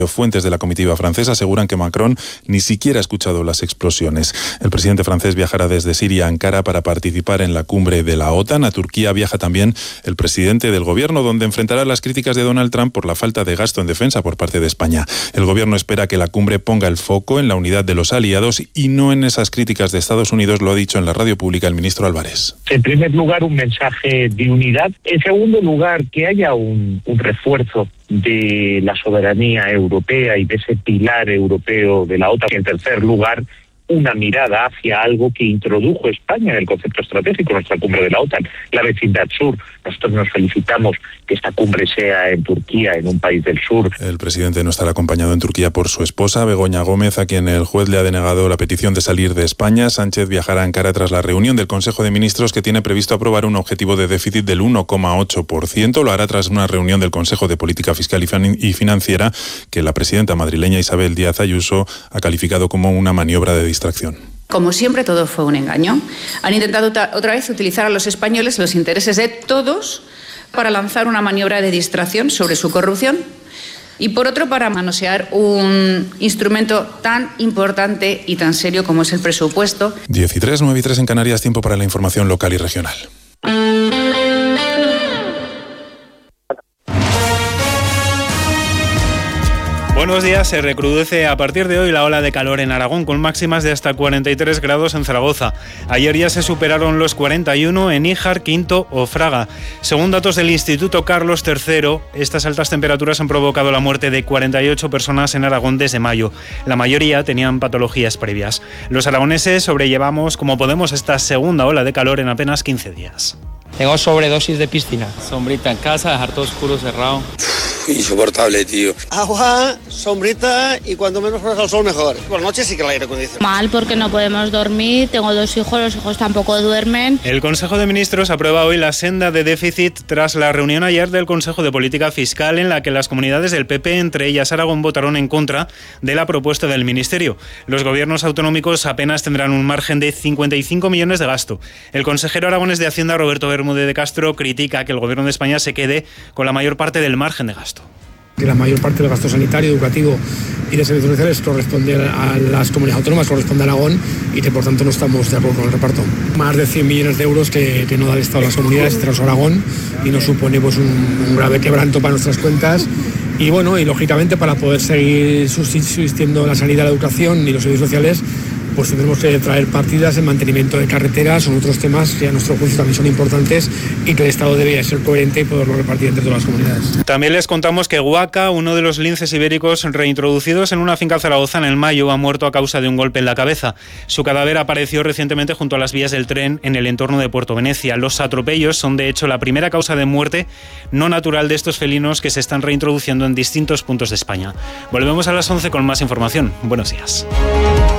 Fuentes de la comitiva francesa aseguran que Macron ni siquiera ha escuchado las explosiones. El presidente francés viajará desde Siria a Ankara para participar en la cumbre de la OTAN. A Turquía viaja también el presidente del gobierno, donde enfrentará las críticas de Donald Trump por la falta de gasto en defensa por parte de España. El gobierno espera que la cumbre ponga el foco en la unidad de los aliados y no en esas críticas de Estados Unidos, lo ha dicho en la radio pública el ministro Álvarez. En primer lugar, un mensaje de unidad. En segundo lugar, que haya un refuerzo de la soberanía europea y de ese pilar europeo de la OTAN. En tercer lugar, una mirada hacia algo que introdujo España en el concepto estratégico, nuestra cumbre de la OTAN, la vecindad sur. Nosotros nos felicitamos que esta cumbre sea en Turquía, en un país del sur. El presidente no estará acompañado en Turquía por su esposa, Begoña Gómez, a quien el juez le ha denegado la petición de salir de España. Sánchez viajará a Ankara tras la reunión del Consejo de Ministros, que tiene previsto aprobar un objetivo de déficit del 1,8%. Lo hará tras una reunión del Consejo de Política Fiscal y Financiera, que la presidenta madrileña Isabel Díaz Ayuso ha calificado como una maniobra de distracción. Como siempre, todo fue un engaño. Han intentado otra vez utilizar a los españoles los intereses de todos para lanzar una maniobra de distracción sobre su corrupción y, por otro, para manosear un instrumento tan importante y tan serio como es el presupuesto. 13, 9 y 3 en Canarias, tiempo para la información local y regional. Buenos días. Se recrudece a partir de hoy la ola de calor en Aragón, con máximas de hasta 43 grados en Zaragoza. Ayer ya se superaron los 41 en Níjar, Quinto o Fraga. Según datos del Instituto Carlos III, estas altas temperaturas han provocado la muerte de 48 personas en Aragón desde mayo. La mayoría tenían patologías previas. Los aragoneses sobrellevamos como podemos esta segunda ola de calor en apenas 15 días. Tengo sobredosis de piscina. Sombrita en casa, dejar todo oscuro, cerrado. Insoportable, tío. Agua, sombrita y cuando menos horas al sol mejor. Por la noche sí que el aire acondicionado. Mal porque no podemos dormir, tengo 2 hijos, los hijos tampoco duermen. El Consejo de Ministros aprueba hoy la senda de déficit tras la reunión ayer del Consejo de Política Fiscal, en la que las comunidades del PP, entre ellas Aragón, votaron en contra de la propuesta del Ministerio. Los gobiernos autonómicos apenas tendrán un margen de 55 millones de gasto. El consejero aragonés de Hacienda, Roberto Bermúdez de Castro, critica que el Gobierno de España se quede con la mayor parte del margen de gasto. Que la mayor parte del gasto sanitario, educativo y de servicios sociales corresponde a las comunidades autónomas, corresponde a Aragón, y que por tanto no estamos de acuerdo con el reparto. Más de 100 millones de euros que no da el Estado a las comunidades, tras Aragón, y nos supone pues un grave quebranto para nuestras cuentas. Y bueno, y lógicamente para poder seguir subsistiendo la sanidad, la educación y los servicios sociales, pues tendremos que traer partidas en mantenimiento de carreteras. Son otros temas que a nuestro juicio también son importantes y que el Estado debería ser coherente y poderlo repartir entre todas las comunidades. También les contamos que Guaca, uno de los linces ibéricos reintroducidos en una finca zaragozana en mayo, ha muerto a causa de un golpe en la cabeza. Su cadáver apareció recientemente junto a las vías del tren en el entorno de Puerto Venecia. Los atropellos son de hecho la primera causa de muerte no natural de estos felinos, que se están reintroduciendo en distintos puntos de España. Volvemos a las 11 con más información. Buenos días.